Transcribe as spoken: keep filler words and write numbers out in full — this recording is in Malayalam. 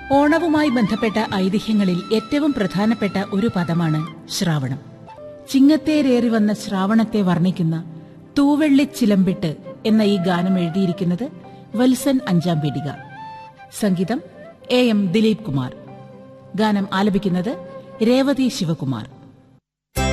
ഓണവുമായി ബന്ധപ്പെട്ട ഐതിഹ്യങ്ങളിൽ ഏറ്റവും പ്രധാനപ്പെട്ട ഒരു പദമാണ് ശ്രാവണം. ചിങ്ങത്തേരേറി വന്ന ശ്രാവണത്തെ വർണ്ണിക്കുന്ന തൂവെള്ളിച്ചിലമ്പിട്ട് എന്ന ഈ ഗാനം എഴുതിയിരിക്കുന്നത് വത്സൻ അഞ്ചാം പീടിക. സംഗീതം എ എം ദിലീപ് കുമാർ. ഗാനം ആലപിക്കുന്നത് രേവതി ശിവകുമാർ.